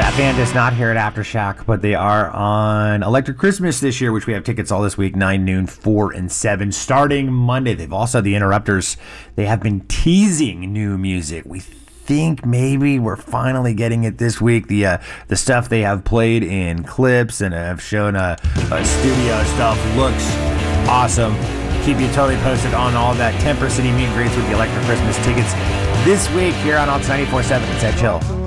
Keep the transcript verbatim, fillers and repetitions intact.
That band is not here at Aftershock, but they are on Electric Christmas this year, which we have tickets all this week, nine, noon, four, and seven, starting Monday. They've also, the Interrupters, they have been teasing new music. We think maybe we're finally getting it this week. The uh, the stuff they have played in clips and have shown uh, uh, studio stuff looks awesome. Keep you totally posted on all that. Temper City meet and greets with the Electric Christmas tickets this week here on Alts ninety-four point seven. It's Ed Chill.